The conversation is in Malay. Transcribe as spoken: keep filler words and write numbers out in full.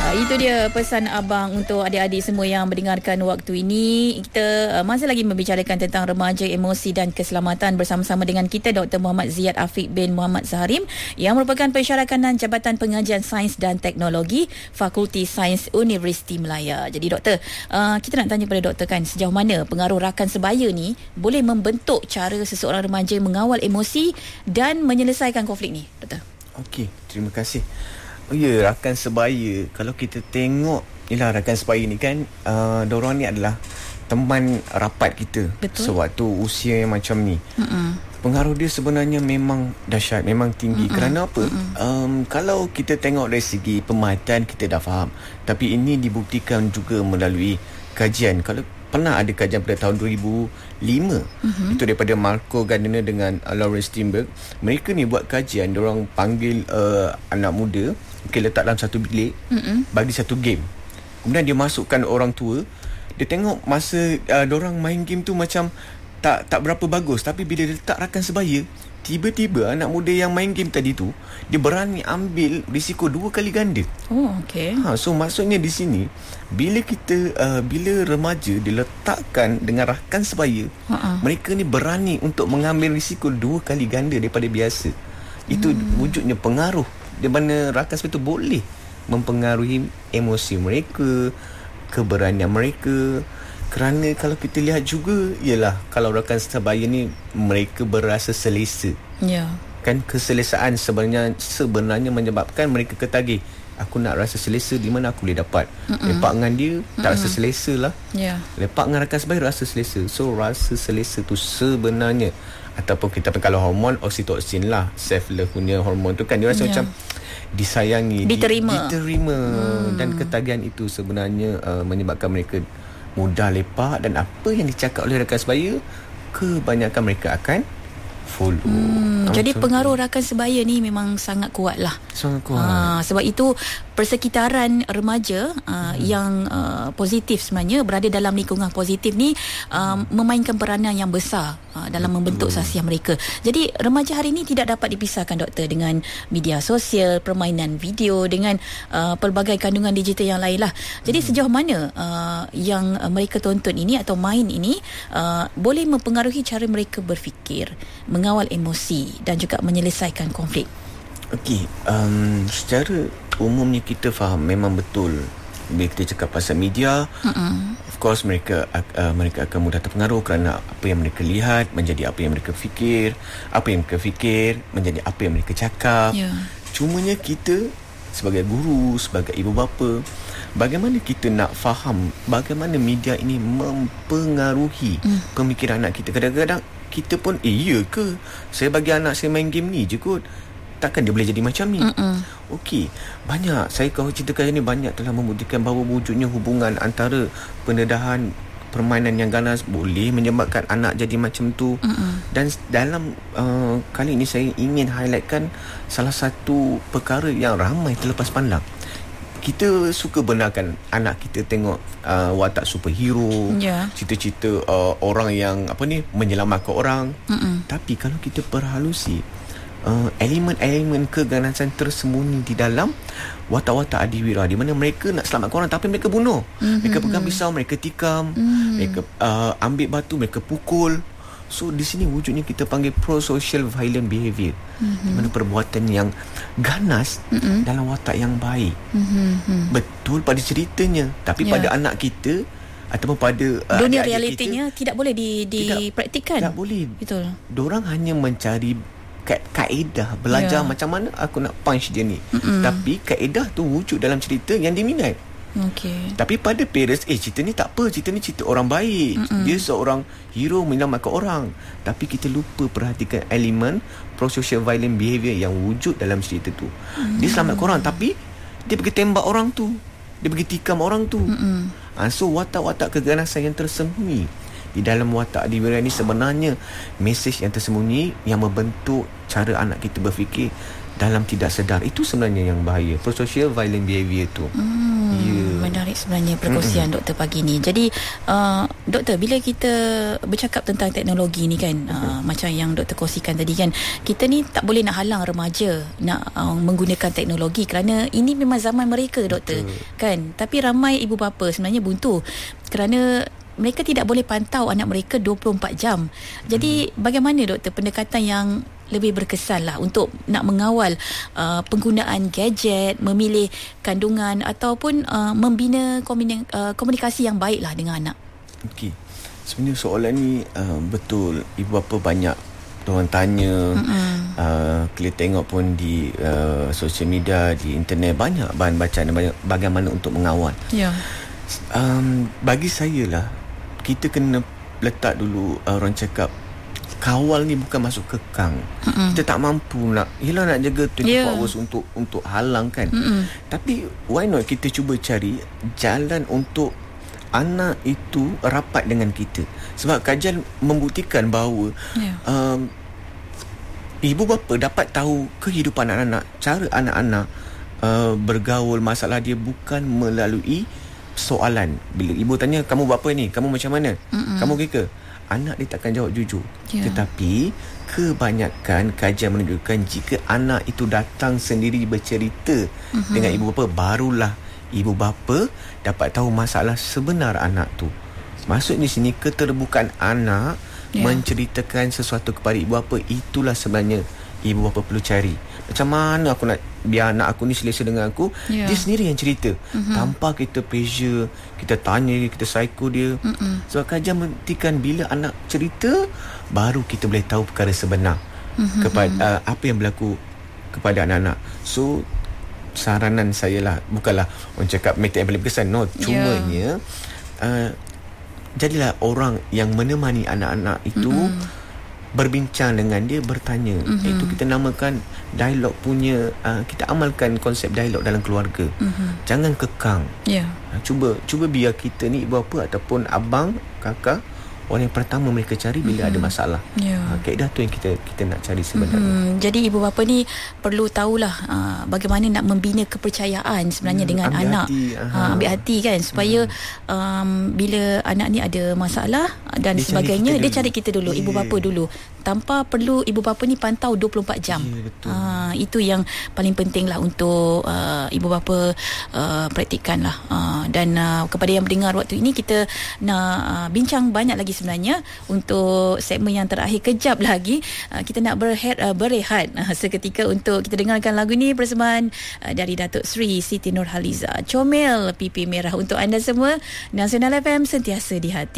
Uh, itu dia pesan abang untuk adik-adik semua yang mendengarkan waktu ini. Kita uh, masih lagi membicarakan tentang remaja, emosi dan keselamatan bersama-sama dengan kita Doktor Muhammad Ziyad Afiq bin Muhammad Zaharim yang merupakan pensyarakanan Jabatan Pengajian Sains dan Teknologi Fakulti Sains Universiti Malaya. Jadi doktor, uh, kita nak tanya pada doktor kan, sejauh mana pengaruh rakan sebaya ni boleh membentuk cara seseorang remaja mengawal emosi dan menyelesaikan konflik ni, doktor? Okey, terima kasih. Oh ya, rakan sebaya, kalau kita tengok, yelah rakan sebaya ni kan, uh, diorang ni adalah teman rapat kita. Betul. Sewaktu usia yang macam ni. Mm-mm. Pengaruh dia sebenarnya memang dahsyat, memang tinggi. Mm-mm. Kerana apa? Um, kalau kita tengok dari segi pemerhatian, kita dah faham. Tapi ini dibuktikan juga melalui kajian. Kalau pernah ada kajian pada tahun dua ribu lima, uh-huh. itu daripada Marco Gardner dengan uh, Lawrence Steinberg. Mereka ni buat kajian, diorang panggil uh, anak muda, okay, letak dalam satu bilik, uh-huh. bagi satu game. Kemudian dia masukkan orang tua. Dia tengok masa uh, diorang main game tu macam tak tak berapa bagus, tapi bila dia letak rakan sebaya, tiba-tiba anak muda yang main game tadi tu, dia berani ambil risiko dua kali ganda. Oh, okey. Ha, so maksudnya di sini, bila kita uh, bila remaja diletakkan dengan rakan sebaya, uh-uh. mereka ni berani untuk mengambil risiko dua kali ganda daripada biasa. Itu hmm. wujudnya pengaruh di mana rakan sebaya tu boleh mempengaruhi emosi mereka, keberanian mereka. Kerana kalau kita lihat juga, ialah kalau rakan sebaya ni mereka berasa selesa. Ya. Kan keselesaan sebenarnya sebenarnya menyebabkan mereka ketagih. Aku nak rasa selesa, di mana aku boleh dapat? Mm-mm. Lepak dengan dia tak Mm-mm. rasa selesa lah. Ya. Lepak dengan rakan sebaya rasa selesa. So rasa selesa tu sebenarnya, ataupun kita kalau hormon oksitosin lah, self love punya hormon tu kan, dia rasa ya. macam disayangi, diterima, diterima. Hmm. Dan ketagihan itu sebenarnya uh, menyebabkan mereka mudah lepak, dan apa yang dicakap oleh rakan sebaya, kebanyakan mereka akan follow. Hmm, jadi pengaruh rakan sebaya ni memang sangat kuat lah. Sangat kuat. Ha, sebab itu persekitaran remaja uh, hmm. yang uh, positif sebenarnya, berada dalam lingkungan positif ni uh, memainkan peranan yang besar uh, dalam Betul. membentuk sasiah mereka. Jadi remaja hari ini tidak dapat dipisahkan doktor dengan media sosial, permainan video, dengan uh, pelbagai kandungan digital yang lain lah. Jadi hmm. sejauh mana uh, yang uh, mereka tonton ini atau main ini uh, boleh mempengaruhi cara mereka berfikir, mengawal emosi dan juga menyelesaikan konflik? Okey, um, secara umumnya kita faham memang betul bila kita cakap pasal media, uh-uh. of course mereka uh, mereka akan mudah terpengaruh kerana apa yang mereka lihat menjadi apa yang mereka fikir, apa yang mereka fikir menjadi apa yang mereka cakap. Yeah. Cumanya kita sebagai guru, sebagai ibu bapa, bagaimana kita nak faham bagaimana media ini mempengaruhi mm. pemikiran anak kita. Kadang-kadang kita pun, eh iya ke, saya bagi anak saya main game ni je kot, takkan dia boleh jadi macam ni? Okey, banyak, saya kalau ceritakan ni, banyak telah membuktikan bahawa wujudnya hubungan antara pendedahan, permainan yang ganas boleh menyebabkan anak jadi macam tu. Mm-mm. Dan dalam uh, kali ini saya ingin highlightkan salah satu perkara yang ramai terlepas pandang. Kita suka benarkan anak kita tengok uh, watak superhero, yeah. cerita-cerita uh, orang yang apa ni menyelamatkan orang. Mm-mm. Tapi kalau kita perhalusi uh, elemen-elemen keganasan tersembunyi di dalam watak-watak adiwira, di mana mereka nak selamatkan orang tapi mereka bunuh. Mm-hmm. Mereka pegang pisau, mereka tikam, mm. mereka uh, ambil batu, mereka pukul. So di sini wujudnya kita panggil pro-social violent behaviour, mm-hmm. di mana perbuatan yang ganas mm-hmm. dalam watak yang baik. Mm-hmm. Betul pada ceritanya, tapi yeah. pada anak kita ataupun pada uh, dunia realitinya kita, tidak boleh di, dipraktikkan. Tidak boleh. Betul. Diorang hanya mencari ka- kaedah belajar yeah. macam mana aku nak punch dia ni. Mm-hmm. Tapi kaedah tu wujud dalam cerita yang diminat. Okay. Tapi pada parents, eh cerita ni tak apa, cerita ni cerita orang baik. Mm-mm. Dia seorang hero menyelamatkan orang. Tapi kita lupa perhatikan elemen pro-social violent behaviour yang wujud dalam cerita tu. Mm. Dia selamatkan orang, tapi dia pergi tembak orang tu, dia pergi tikam orang tu. ha, So watak-watak keganasan yang tersembunyi di dalam watak adiwira ni sebenarnya mesej yang tersembunyi yang membentuk cara anak kita berfikir dalam tidak sedar. Itu sebenarnya yang bahaya, pro-social violent behaviour tu. Hmm, yeah. Menarik menarik sebenarnya perkongsian mm-hmm. doktor pagi ni. Jadi uh, doktor, bila kita bercakap tentang teknologi ni kan, uh, macam yang doktor kongsikan tadi kan, kita ni tak boleh nak halang remaja nak uh, menggunakan teknologi kerana ini memang zaman mereka doktor. Betul. Kan. Tapi ramai ibu bapa sebenarnya buntu kerana mereka tidak boleh pantau anak mereka dua puluh empat jam. Jadi hmm. bagaimana doktor pendekatan yang lebih berkesan lah untuk nak mengawal uh, penggunaan gadget, memilih kandungan ataupun uh, membina komuni- uh, komunikasi yang baik lah dengan anak? Okey, sebenarnya soalan ni uh, betul. Ibu bapa banyak orang tanya, uh, kita tengok pun di uh, sosial media, di internet, banyak bahan bacaan banyak bagaimana untuk mengawal. Ya. Yeah. Um, bagi saya lah, kita kena letak dulu, uh, orang cakap kawal ni bukan masuk kekang. Mm-mm. Kita tak mampu nak, yelah nak jaga dua puluh empat yeah. hours untuk untuk halang kan. Mm-mm. Tapi why not kita cuba cari jalan untuk anak itu rapat dengan kita. Sebab kajian membuktikan bahawa yeah. um, ibu bapa dapat tahu kehidupan anak-anak, cara anak-anak uh, bergaul, masalah dia bukan melalui soalan. Bila ibu tanya, kamu buat apa ni? Kamu macam mana? Mm-mm. Kamu okey ke? Anak dia takkan jawab jujur. Yeah. Tetapi kebanyakan kajian menunjukkan jika anak itu datang sendiri bercerita mm-hmm. dengan ibu bapa, barulah ibu bapa dapat tahu masalah sebenar anak tu. Maksud di sini keterbukaan anak yeah. menceritakan sesuatu kepada ibu bapa, itulah sebenarnya ibu bapa perlu cari. Macam mana aku nak biar anak aku ni selesa dengan aku, yeah. dia sendiri yang cerita, mm-hmm. tanpa kita pressure, kita tanya dia, kita psycho dia. Mm-hmm. Sebab kajian membuktikan bila anak cerita, baru kita boleh tahu perkara sebenar mm-hmm. kepada uh, apa yang berlaku kepada anak-anak. So saranan saya lah, bukanlah orang cakap method yang paling berkesan, no, cumanya yeah. uh, jadilah orang yang menemani anak-anak itu, mm-hmm. berbincang dengan dia, bertanya. Mm-hmm. Itu kita namakan dialog punya, uh, kita amalkan konsep dialog dalam keluarga. Mm-hmm. Jangan kekang. Yeah. Uh, cuba cuba biar kita ni ibu bapa ataupun abang, kakak, orang yang pertama mereka cari bila mm-hmm. ada masalah. Yeah. Uh, kaedah tu yang kita kita nak cari sebenarnya. Mm-hmm. Jadi ibu bapa ni perlu tahulah uh, bagaimana nak membina kepercayaan sebenarnya mm, dengan ambil anak. Hati. Uh, ambil hati kan, supaya mm. um, bila anak ni ada masalah dan dia sebagainya, cari dia cari kita dulu, yeah. ibu bapa dulu, tanpa perlu ibu bapa ni pantau dua puluh empat jam. Yeah, betul. Uh, itu yang paling penting lah untuk uh, ibu bapa uh, praktikkan lah. Uh, dan uh, kepada yang mendengar waktu ini, kita nak uh, bincang banyak lagi sebenarnya untuk segmen yang terakhir. Kejap lagi uh, kita nak berhead, uh, berehat uh, seketika untuk kita dengarkan lagu ni, persembahan uh, dari Datuk Sri Siti Nurhaliza, Comel Pipi Merah untuk anda semua. Nasional F M, sentiasa di hati.